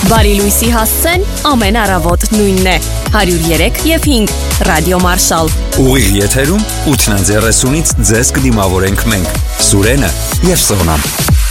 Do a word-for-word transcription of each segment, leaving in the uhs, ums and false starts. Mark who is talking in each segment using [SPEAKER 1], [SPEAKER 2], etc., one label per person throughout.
[SPEAKER 1] Բարի լույսի հասցեն ամեն առավոտ նույնն է հարյուր երեք և հինգ Ռադիո Մարշալ
[SPEAKER 2] Ուղիղ եթերում ութ երեսունից ձեզ կդիմավորենք մենք Սուրենը և Սոնան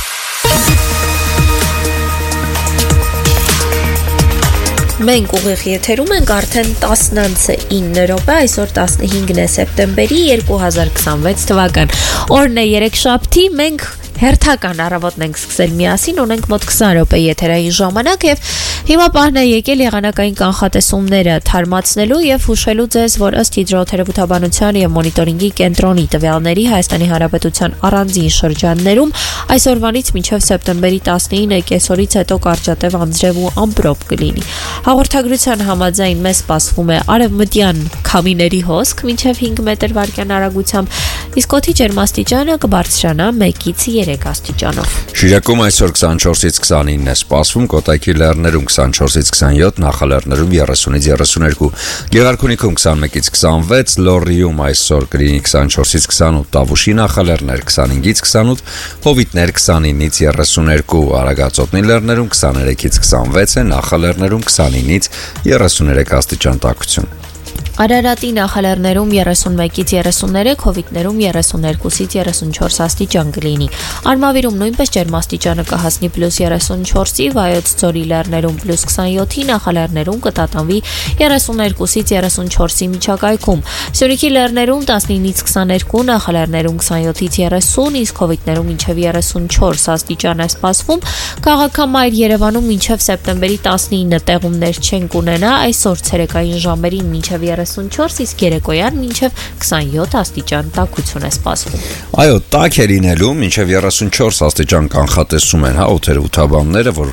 [SPEAKER 3] Մենք ուղիղ եթերում ենք արդեն տասնինը րոպե, այսօր տասնհինգն է սեպտեմբերի երկու հազար քսանվեց թվական Օրն է երեքշաբթի, մենք հերթական առավոտն ենք սկսել միասին, ունենք մոտ քսան րոպե եթերային ժամանակ եւ հիմա պահն է եկել եղանակային կանխատեսումները թարմացնելու եւ հուշելու ձեզ, որ ըստ հիդրոթերապևտաբանության եւ մոնիտորինգի կենտրոնի տվյալների Հայաստանի Հանրապետության առանձին շրջաններում այսօրվանից մինչեւ սեպտեմբերի տասնինը կեսօրից հետո կարճատև անձրև ու ամպրոպ կլինի։ Հաղորդագրության համաձայն մեզ սպասվում է արևմտյան քամիների հոսք մինչեւ հինգ մետր վարկյան արագությամբ, իսկ օդի ջերմաստիճանը կբարձրանա մեկից երեք աստիճանով։
[SPEAKER 2] Շիրակում այսօր քսանչորսից քսանինը է սպասվում, Կոտայքի լեռներում քսանչորսից քսանյոթ, Նախալեռներում երեսունից երեսուներկու, Գեղարքունիքում քսանմեկից քսանվեց, Լոռիում այսօր կլինի քսանչորսից քսանութ, Տավուշի նախալեռներ քսանհինգից քսանութ, Հովիտներ քսանինից երեսուներկու, Արագածոտնի լեռներում քսաներեքից քսանվեց է, Նախալեռներում քսանինից երեսուներեք աստիճան տաքություն։
[SPEAKER 3] Արարատի նախալեռներում երեսունմեկից երեսուներեք, Հովիտներում երեսուներկուից երեսունչորս աստիճան կլինի։ Արմավիրում նույնպես ջերմաստիճանը կհասնի պլյուս երեսունչորսի, Վայոց ձորի լեռներում պլյուս քսանյոթի, Նախալեռներում կտատանվի երեսուներկուից երեսունչորսի միջակայքում։ Սյունիքի լեռներում տասնինից քսաներկու, Նախալեռներում քսանյոթից երեսուն, իսկ Հովիտներում մինչև երեսունչորս աստիճան է սպասվում։ Քաղաքամայր Երևանում մինչև սեպտեմբերի տասնինը տեղումներ չենք ունենա, այսօր ցերեկային ժամերին մինչև երեսունչորս, իսկ երեկոյան մինչև քսանյոթ աստիճան տաքություն է սպասվում։
[SPEAKER 2] Այո, տաք է լինելու, մինչև երեսունչորս աստիճան կանխատեսում են հա օդերոթաբանները, որ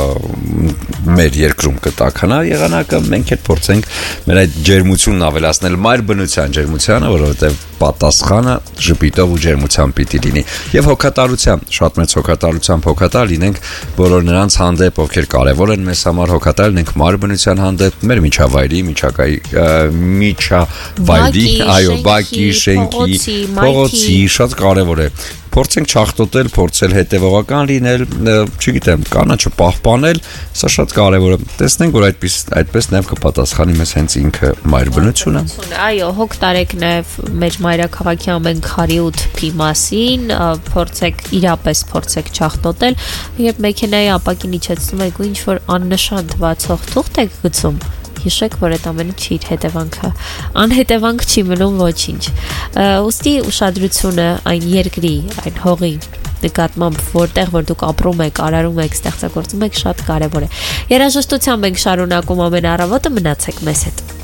[SPEAKER 2] մեր երկրում կտաքանա եղանակը, մենք էլ փորձենք մեր այդ ջերմությունն ավելացնել մայր բնության ջերմությանը, որովհետև պատասխանը ժպիտով ու ջերմությամբ պիտի լինի եւ հոգատարության, շատ մեծ հոգատարությամբ հոգատար լինենք բոլոր նրանց հանդեպ, ովքեր կարեւոր են մեզ համար հոգատար լինենք մայր բնության հանդեպ, մեր միջավայրի, միջակայ միջավայրի, այո, բակի, շենքի, փողոցի, շատ կարեւոր է։ Փորձենք չախտոտել, փորձել հետևողական լինել, չգիտեմ, կանաչը պահպանել, սա շատ կարևոր է։ Տեսնենք, որ այդպես այդպես նաև կպատասխանի մեզ հենց ինքը մայր բնությունը։
[SPEAKER 3] Այո, հոգ տարեք նաև մեր մայրաքաղաքի ամեն քարի ու թփի մասին, փորձեք իրապես փորձեք չախտոտել, երբ մեքենայի ապակին իջեցնում եք ու ինչ որ աննշան թվացող թուղթ եք գցում, հիշեք, որ այդ ամենը չի իր հետևանքը, անհետևանք չի մնում ոչինչ։ Ուստի ուշադրությունը այն երկրի, այն հողի նկատմամբ, որտեղ որ դուք ապրում եք, արարում եք, ստեղծագործում եք, շատ կարևոր է։ Երաժշտությամբ ենք շարունակում ամեն առավոտը, մնացեք մեզ հետ։